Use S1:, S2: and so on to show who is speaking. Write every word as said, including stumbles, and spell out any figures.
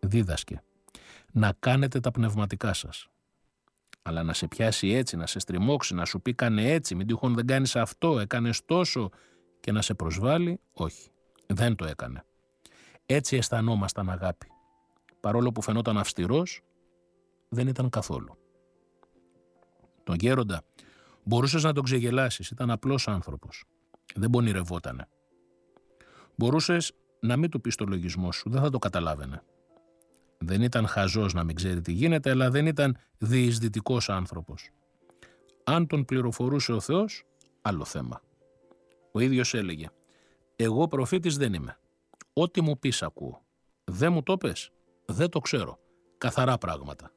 S1: δίδασκε να κάνετε τα πνευματικά σας. Αλλά να σε πιάσει έτσι, να σε στριμώξει, να σου πει κάνε έτσι, μην τυχόν δεν κάνεις αυτό, έκανες τόσο και να σε προσβάλλει, όχι, δεν το έκανε. Έτσι αισθανόμασταν αγάπη. Παρόλο που φαινόταν αυστηρός, δεν ήταν καθόλου. Τον γέροντα μπορούσες να τον ξεγελάσεις, ήταν απλός άνθρωπος. Δεν πονηρευότανε. Μπορούσες να μην του πεις το λογισμό σου, δεν θα το καταλάβαινε. Δεν ήταν χαζός να μην ξέρει τι γίνεται, αλλά δεν ήταν διεισδυτικός άνθρωπος. Αν τον πληροφορούσε ο Θεός, άλλο θέμα. Ο ίδιος έλεγε «Εγώ προφήτης δεν είμαι. Ό,τι μου πεις ακούω. Δεν μου το πες, δεν το ξέρω. Καθαρά πράγματα».